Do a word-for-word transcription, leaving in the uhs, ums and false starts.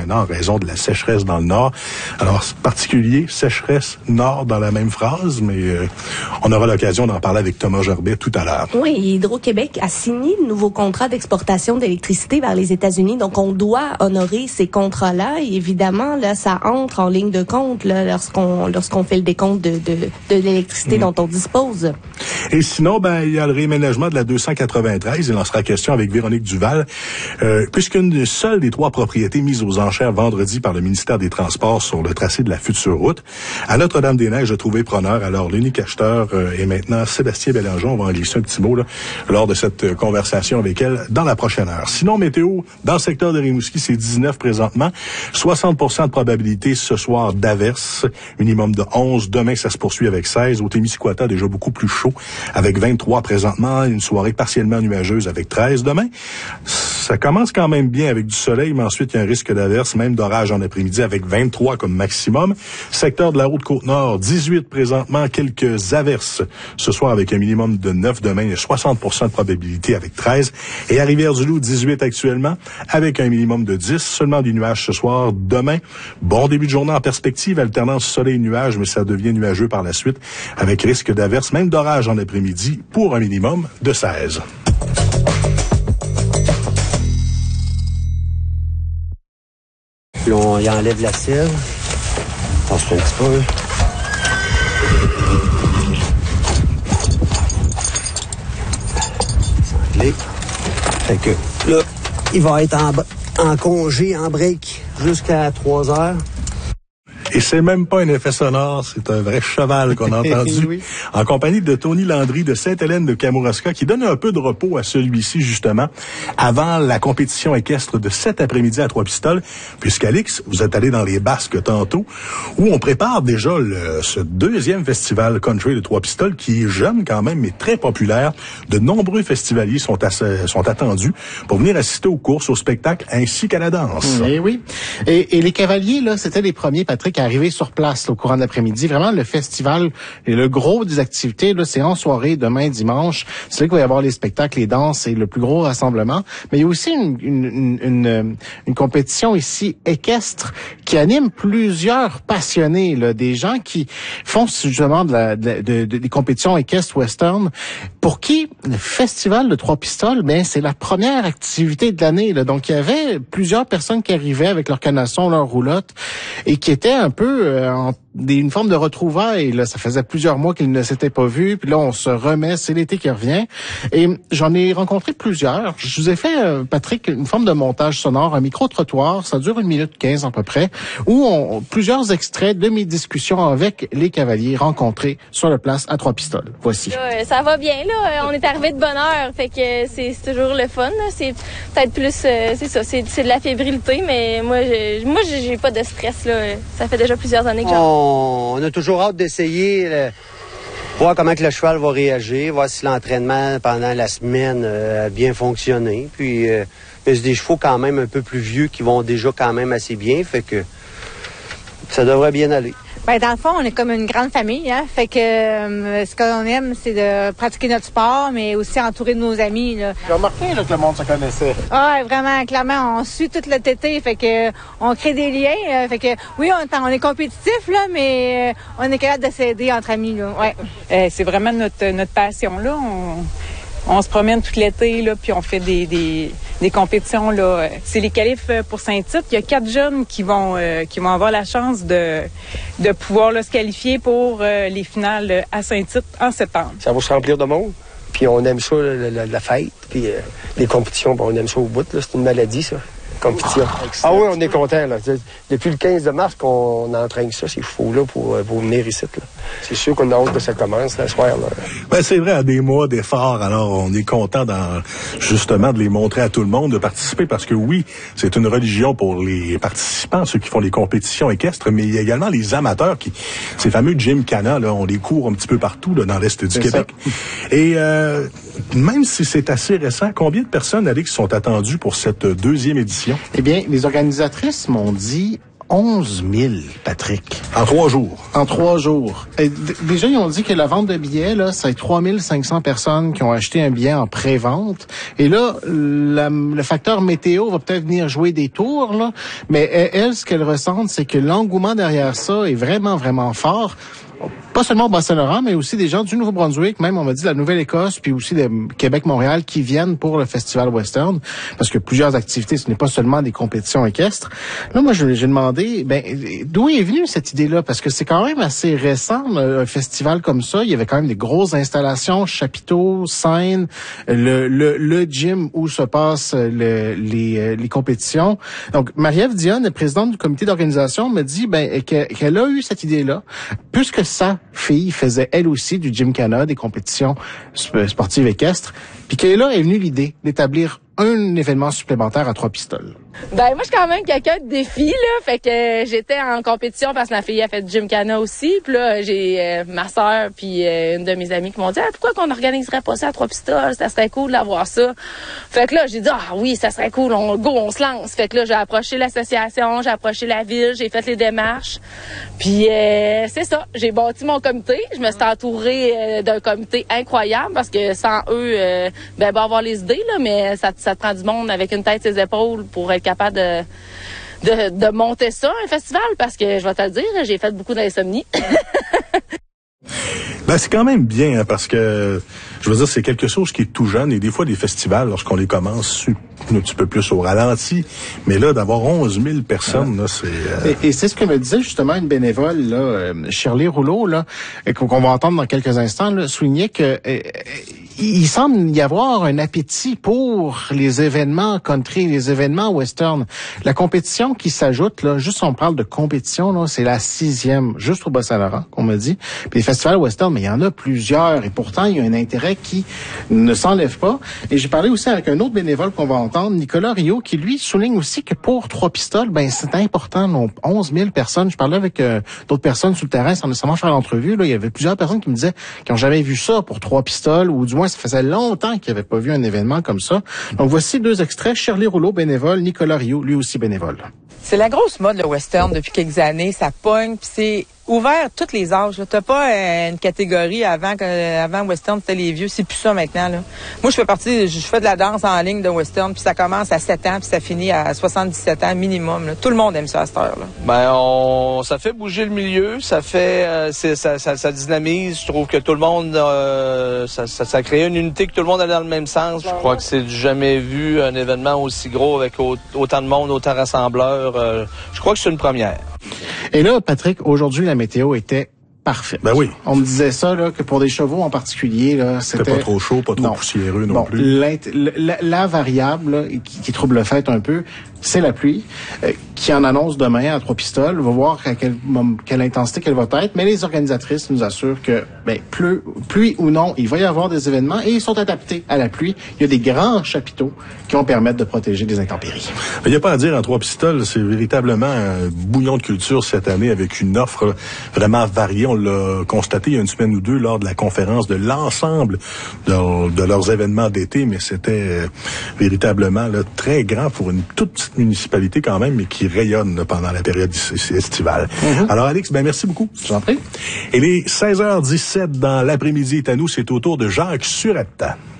maintenant en raison de la sécheresse dans le nord. Alors, c'est particulier, sécheresse, nord dans la même phrase, mais euh, on aura l'occasion d'en parler avec Thomas Gerbet tout à l'heure. Oui, Hydro-Québec a signé de nouveaux contrats d'exportation d'électricité vers les États-Unis, donc on doit honorer ces contrats-là, et évidemment, là, ça entre en ligne de compte là, lorsqu'on lorsqu'on fait le décompte de, de, de l'électricité mmh. dont on dispose. Et sinon, ben, il y a le réaménagement de la deux cent quatre-vingt-treize, il en sera question avec Véronique Duval, euh, puisqu'une seule des trois propriétés mises aux enchères vendredi par le ministère des Transports sur le tracé de la future route. À Notre-Dame-des-Neiges a trouvé preneur. Alors, l'unique acheteur euh, est maintenant Sébastien Bélanger. On va en glisser un petit mot là, lors de cette euh, conversation avec elle dans la prochaine heure. Sinon, météo, dans le secteur de Rimouski, c'est dix-neuf présentement. soixante pour cent de probabilité ce soir d'averse. Minimum de onze. Demain, ça se poursuit avec seize. Au Témiscouata, déjà beaucoup plus chaud, avec vingt-trois présentement. Une soirée partiellement nuageuse avec treize. Demain, ça commence quand même bien avec du soleil, mais ensuite, il y a un risque d'averse, même d'orage en après-midi avec vingt-trois comme maximum. Secteur de la route Côte-Nord, dix-huit présentement, quelques averses. Ce soir, avec un minimum de neuf. Demain, il y a soixante pour cent de probabilité avec treize. Et à Rivière-du-Loup, dix-huit actuellement, avec un minimum de dix. Seulement des nuages ce soir. Demain, bon début de journée en perspective, alternance soleil-nuage, mais ça devient nuageux par la suite, avec risque d'averse, même d'orage en après-midi, pour un minimum de seize. Puis on y enlève la sève. On se fait un petit peu. Sans clé. Fait que là, il va être en, en congé, en break, jusqu'à trois heures. Et c'est même pas un effet sonore, c'est un vrai cheval qu'on a entendu. Oui. En compagnie de Tony Landry de Sainte-Hélène de Kamouraska, qui donne un peu de repos à celui-ci, justement, avant la compétition équestre de cet après-midi à Trois-Pistoles, puisqu'Alix, vous êtes allé dans les Basques tantôt, où on prépare déjà le, ce deuxième festival country de Trois-Pistoles, qui est jeune quand même, mais très populaire. De nombreux festivaliers sont, à, sont attendus pour venir assister aux courses, aux spectacles, ainsi qu'à la danse. Et oui. Et, et les cavaliers, là, c'était les premiers, Patrick, à arriver sur place là, au courant de l'après-midi. Vraiment, le festival et le gros des activités, là, c'est en soirée, demain, dimanche. C'est là qu'il va y avoir les spectacles, les danses et le plus gros rassemblement. Mais il y a aussi une, une, une, une compétition ici équestre qui anime plusieurs passionnés, là, des gens qui font justement de la, de, de, de, des compétitions équestres western, pour qui le festival de Trois-Pistoles, ben, c'est la première activité de l'année. Là. Donc, il y avait plusieurs personnes qui arrivaient avec leur canasson, leur roulotte, et qui étaient un peu euh, en des, une forme de retrouvailles. Là, ça faisait plusieurs mois qu'ils ne s'étaient pas vus. Puis là, on se remet, c'est l'été qui revient. Et j'en ai rencontré plusieurs. Je vous ai fait, euh, Patrick, une forme de montage sonore, un micro-trottoir. Ça dure une minute quinze à peu près, où on, plusieurs extraits de mes discussions avec les cavaliers rencontrés sur le place à Trois-Pistoles. Voici. Euh, ça va bien, là. On est arrivé de bonne heure. Fait que c'est, c'est toujours le fun, là. C'est peut-être plus, euh, c'est ça, c'est, c'est de la fébrilité, mais moi, j'ai, moi, j'ai pas de stress, là. Ça fait déjà plusieurs années que j'en... On a toujours hâte d'essayer, euh, voir comment que le cheval va réagir, voir si l'entraînement pendant la semaine euh, a bien fonctionné. Puis, euh, mais c'est des chevaux quand même un peu plus vieux qui vont déjà quand même assez bien, fait que ça devrait bien aller. Ben, dans le fond, on est comme une grande famille, hein. Fait que euh, ce qu'on aime, c'est de pratiquer notre sport, mais aussi entourer de nos amis, là. J'ai remarqué là, que le monde se connaissait. Ah, vraiment, clairement, on suit tout le tété, fait que on crée des liens. Euh, fait que oui, on, on est compétitif, là, mais euh, on est capable de s'aider entre amis, là. Ouais. Euh, c'est vraiment notre notre passion, là. On... On se promène tout l'été, là, puis on fait des, des, des compétitions, là. C'est les qualifs pour Saint-Tite. Il y a quatre jeunes qui vont, euh, qui vont avoir la chance de, de pouvoir là, se qualifier pour euh, les finales à Saint-Tite en septembre. Ça va se remplir de monde. Puis on aime ça, la, la, la fête. Puis euh, les compétitions, ben, on aime ça au bout, là. C'est une maladie, ça. Compétition. Ah, ah oui, on est content, là. Depuis le quinze de mars qu'on entraîne ça, ces chevaux-là, pour, pour venir ici, là. C'est sûr qu'on a hâte que ça commence, là, ce soir, là. Ben, c'est vrai, à des mois d'efforts, alors on est content dans, justement, de les montrer à tout le monde, de participer, parce que oui, c'est une religion pour les participants, ceux qui font les compétitions équestres, mais il y a également les amateurs qui, ces fameux gymkhana, là, on les court un petit peu partout, là, dans l'Est du c'est Québec. Ça. Et, euh, même si c'est assez récent, combien de personnes, Alex, sont attendues pour cette deuxième édition? Eh bien, les organisatrices m'ont dit onze mille, Patrick. En trois jours. En trois jours. Et d- déjà, ils ont dit que la vente de billets, là, c'est trois mille cinq cents personnes qui ont acheté un billet en pré-vente. Et là, la, le facteur météo va peut-être venir jouer des tours, là. Mais elle, ce qu'elle ressent, c'est que l'engouement derrière ça est vraiment, vraiment fort. Pas seulement au Bas-Saint-Laurent, mais aussi des gens du Nouveau-Brunswick, même on m'a dit de la Nouvelle-Écosse, puis aussi de Québec-Montréal qui viennent pour le Festival Western, parce que plusieurs activités, ce n'est pas seulement des compétitions équestres. Là, moi, je, j'ai demandé, ben, d'où est venue cette idée-là? Parce que c'est quand même assez récent, un festival comme ça. Il y avait quand même des grosses installations, chapiteaux, scènes, le, le, le gym où se passent le, les, les compétitions. Donc, Marie-Ève Dionne, présidente du comité d'organisation, me dit, ben, qu'elle a eu cette idée-là, puisque sa fille faisait elle aussi du gymkhana, des compétitions sportives équestres, puis que là est venue l'idée d'établir un événement supplémentaire à Trois-Pistoles. Ben moi je suis quand même quelqu'un de défi là, fait que j'étais en compétition parce que ma fille a fait du gymkhana aussi, puis là j'ai euh, ma sœur puis euh, une de mes amies qui m'ont dit ah, pourquoi qu'on organiserait pas ça à Trois-Pistoles, ça serait cool d'avoir ça. Fait que là j'ai dit ah oui ça serait cool, on go on se lance. Fait que là j'ai approché l'association, j'ai approché la ville, j'ai fait les démarches, puis euh, c'est ça, j'ai bâti mon comité, je me suis entourée euh, d'un comité incroyable parce que sans eux euh, ben bon avoir les idées là, mais ça ça te prend du monde avec une tête et ses épaules pour être capable de, de, de monter ça, un festival, parce que, je vais te le dire, j'ai fait beaucoup d'insomnie. Ben, c'est quand même bien, hein, parce que, je veux dire, c'est quelque chose qui est tout jeune, et des fois, des festivals, lorsqu'on les commence un petit peu plus au ralenti, mais là, d'avoir onze mille personnes, là, c'est... Euh... Et, et c'est ce que me disait justement une bénévole, là, euh, Shirley Rouleau, là, et qu'on va entendre dans quelques instants, là, souligner que... Euh, il semble y avoir un appétit pour les événements country, les événements western. La compétition qui s'ajoute, là, juste on parle de compétition, là, c'est la sixième, juste au Bas-Saint-Laurent, qu'on m'a dit. Puis les festivals western, mais il y en a plusieurs, et pourtant, il y a un intérêt qui ne s'enlève pas. Et j'ai parlé aussi avec un autre bénévole qu'on va entendre, Nicolas Rio, qui lui souligne aussi que pour Trois-Pistoles, ben c'est important, non, onze mille personnes. Je parlais avec euh, d'autres personnes sur le terrain, sans nécessairement faire l'entrevue, là, il y avait plusieurs personnes qui me disaient qu'ils n'ont jamais vu ça pour Trois-Pistoles, ou du moins ça faisait longtemps qu'ils n'avaient pas vu un événement comme ça. Donc voici deux extraits. Shirley Rouleau, bénévole, Nicolas Rio, lui aussi bénévole. C'est la grosse mode, le western, depuis quelques années. Ça pogne, puis c'est ouvert tous les âges. T'as pas euh, une catégorie avant que avant western, c'était les vieux. C'est plus ça maintenant. Là. Moi, je fais partie, je fais de la danse en ligne de western, puis ça commence à sept ans, puis ça finit à soixante-dix-sept ans minimum. Là. Tout le monde aime ça à cette heure-là. Ben, on, ça fait bouger le milieu, ça fait, euh, c'est, ça, ça, ça dynamise. Je trouve que tout le monde, euh, ça, ça, ça crée une unité, que tout le monde allait dans le même sens. Je crois que c'est du jamais vu un événement aussi gros avec autant de monde, autant rassembleurs. Euh, je crois que c'est une première. Et là, Patrick, aujourd'hui, la météo était parfaite. Ben oui. On me disait ça, là, que pour des chevaux en particulier, là, c'était... C'était pas trop chaud, pas trop non. poussiéreux non bon, plus. La, la variable, là, qui, qui trouble le fait un peu, c'est la pluie, euh, qui en annonce demain à Trois-Pistoles. On va voir à quelle, quelle intensité qu'elle va être, mais les organisatrices nous assurent que, ben, pleu, pluie ou non, il va y avoir des événements et ils sont adaptés à la pluie. Il y a des grands chapiteaux qui vont permettre de protéger des intempéries. Il n'y a pas à dire, en Trois-Pistoles, c'est véritablement un bouillon de culture cette année avec une offre vraiment variée. On l'a constaté il y a une semaine ou deux lors de la conférence de l'ensemble de, de leurs événements d'été, mais c'était véritablement là, très grand pour une toute petite municipalité quand même, mais qui rayonne là, pendant la période estivale. Mm-hmm. Alors Alex, ben merci beaucoup. Je t'en prie. Et les seize heures dix-sept dans l'après-midi est à nous, c'est au tour de Jacques Surette.